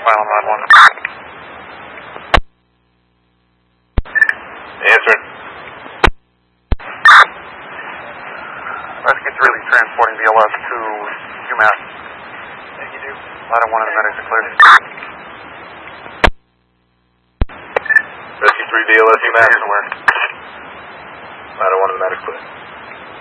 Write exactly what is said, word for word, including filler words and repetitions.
Final mod one. Answering. Rescue three is transporting B L S to UMass. Thank you, dude. Ladder one and the medics are cleared. Rescue three, B L S, UMass. Aware. Ladder one and the medics cleared.